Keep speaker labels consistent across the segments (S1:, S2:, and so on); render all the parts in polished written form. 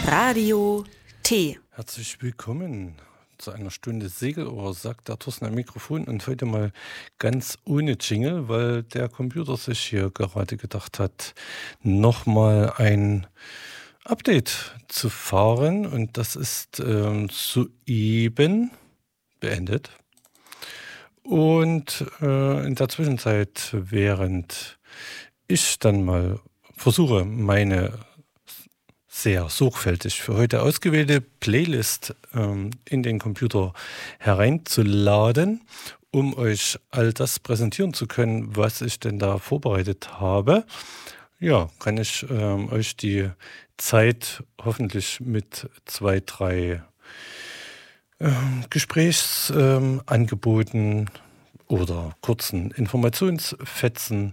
S1: Radio T.
S2: Herzlich willkommen zu einer Stunde Segelohr, sagt der Thorsten am Mikrofon, und heute mal ganz ohne Jingle, weil der Computer sich hier gerade gedacht hat, nochmal ein Update zu fahren, und das ist soeben beendet. Und in der Zwischenzeit, während ich dann mal versuche, meine sehr sorgfältig für heute ausgewählte Playlist in den Computer hereinzuladen, um euch all das präsentieren zu können, was ich denn da vorbereitet habe, ja, kann ich euch die Zeit hoffentlich mit 2, 3 Gesprächsangeboten oder kurzen Informationsfetzen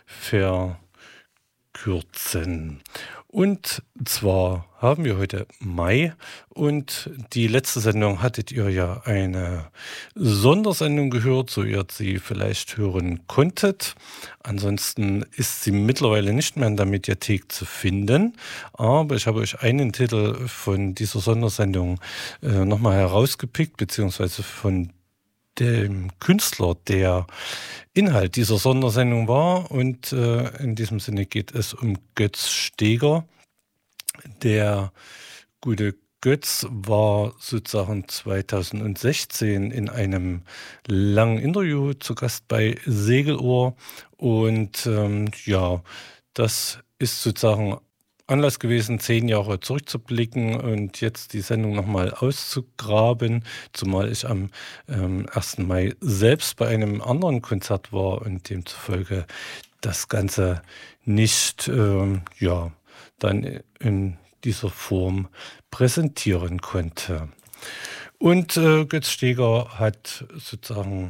S2: verkürzen. Und zwar haben wir heute Mai, und die letzte Sendung hattet ihr ja eine Sondersendung gehört, so ihr sie vielleicht hören konntet. Ansonsten ist sie mittlerweile nicht mehr in der Mediathek zu finden, aber ich habe euch einen Titel von dieser Sondersendung nochmal herausgepickt, beziehungsweise von dem Künstler, der Inhalt dieser Sondersendung war, und in diesem Sinne geht es um Götz Steger. Der gute Götz war sozusagen 2016 in einem langen Interview zu Gast bei Segelohr, und ja, das ist sozusagen Anlass gewesen, 10 Jahre zurückzublicken und jetzt die Sendung nochmal auszugraben, zumal ich am 1. Mai selbst bei einem anderen Konzert war und demzufolge das Ganze nicht dann in dieser Form präsentieren konnte. Und Götz Steger hat sozusagen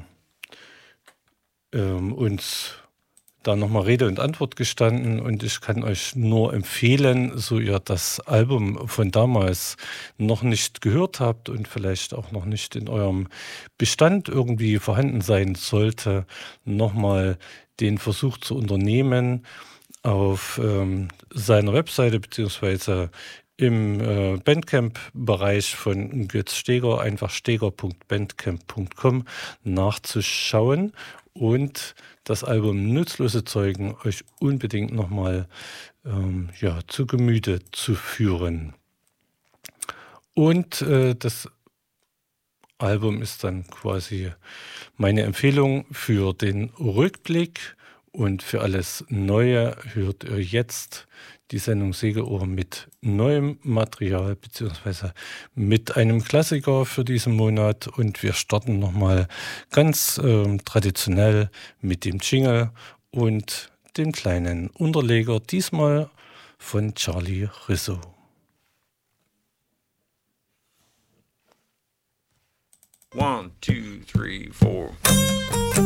S2: uns da nochmal Rede und Antwort gestanden, und ich kann euch nur empfehlen, so ihr das Album von damals noch nicht gehört habt und vielleicht auch noch nicht in eurem Bestand irgendwie vorhanden sein sollte, nochmal den Versuch zu unternehmen, auf seiner Webseite beziehungsweise im Bandcamp-Bereich von Götz Steger einfach steger.bandcamp.com nachzuschauen und das Album Nutzlose Zeugen euch unbedingt nochmal zu Gemüte zu führen. Und das Album ist dann quasi meine Empfehlung für den Rückblick, und für alles Neue hört ihr jetzt die Sendung Segelohr mit neuem Material beziehungsweise mit einem Klassiker für diesen Monat, und wir starten nochmal ganz traditionell mit dem Jingle und dem kleinen Unterleger, diesmal von Charlie Rizzo.
S3: One, two, three, four.